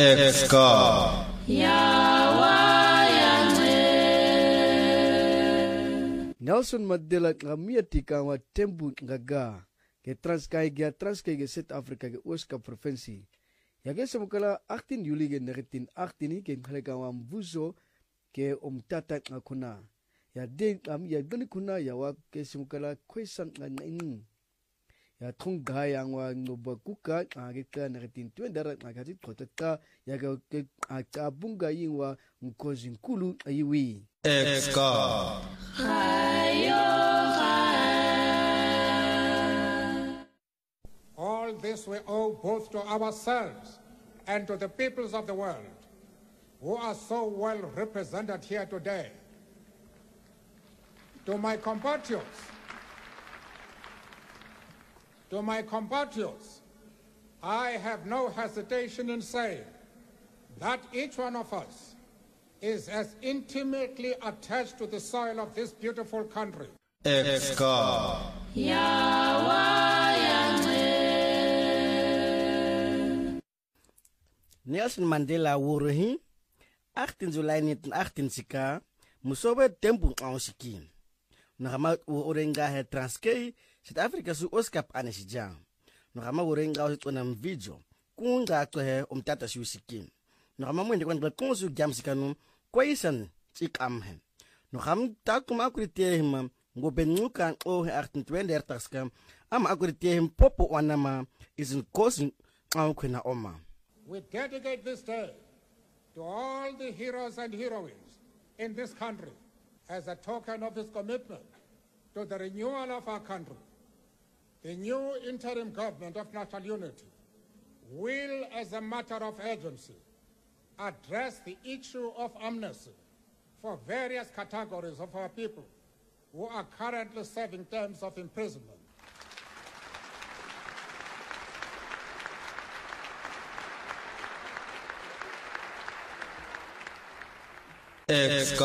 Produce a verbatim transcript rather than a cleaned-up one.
Exka. Nelson Mandela ngamia tika wa tembu ngaga ke Transkei ge Transkei ge South Africa ge Ooskaap provinsie. Ya ge semukala achttien Juli ge negentien achttien ke ngaleka wa mvuzo ke omtata ngakuna. Ya den am ya gani kuna ya wa ke semukala kwesan nganin. Ya trong gaya wa ngoba kuka age ka negentien twendara ngakati protesta ya ge akabunga yinwa mkozi nkulu ayiwi. Exka. All this we owe both to ourselves and to the peoples of the world who are so well represented here today. To my compatriots, to my compatriots, I have no hesitation in saying that each one of us is as intimately attached to the soil of this beautiful country. Exka. Nelson Mandela wuruhi achttien July negentien achttien sika musobe tempu ausiki nogama urenga he Transkei South Africa su Ooskaap anesija nogama urenga usitona mvijo kunga kwehe umtata shusikin nogama mwende kwandla konsu jamsikanu kwaisan chikamhe nogam takuma akuritehima ngobenguka ohe achttien tweeëndertig ska ama akuritehim popo wanama isin kosin awkwena oma. We dedicate this day to all the heroes and heroines in this country as a token of his commitment to the renewal of our country. The new interim government of national unity will, as a matter of urgency, address the issue of amnesty for various categories of our people who are currently serving terms of imprisonment. Exka.